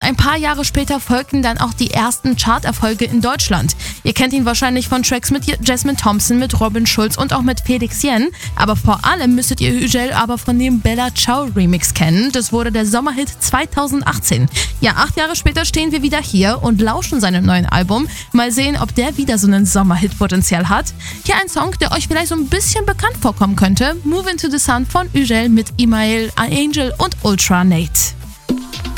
ein paar Jahre später folgten dann auch die ersten Charterfolge in Deutschland. Ihr kennt ihn wahrscheinlich von Tracks mit Jasmine Thompson, mit Robin Schulz und auch mit Felix Jen. Aber vor allem müsstet ihr Hügel aber von dem Bella Ciao Remix kennen. Das wurde der Sommerhit 2018. Ja, 8 Jahre später stehen wir wieder hier und lauschen seinem neuen Album. Mal sehen, ob der wieder so einen Sommerhit-Potenzial hat. Hier ein Song, der euch vielleicht so ein bisschen bekannt vorkommen könnte. Move Into the Sun von Hügel mit Imael, Angel und Ultra Nate.